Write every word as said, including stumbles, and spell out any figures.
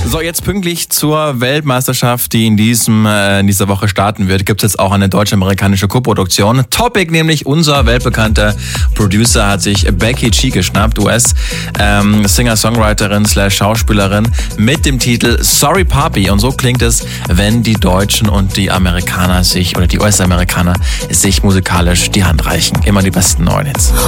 So, jetzt pünktlich zur Weltmeisterschaft, die in diesem äh, in dieser Woche starten wird, gibt es jetzt auch eine deutsch-amerikanische Koproduktion. Topic, nämlich unser weltbekannter Producer, hat sich Becky G geschnappt, U S ähm, Singer-Songwriterin slash Schauspielerin, mit dem Titel Sorry Papi. Und so klingt es, wenn die Deutschen und die Amerikaner sich, oder die U S-Amerikaner sich musikalisch die Hand reichen. Immer die besten neuen Hits.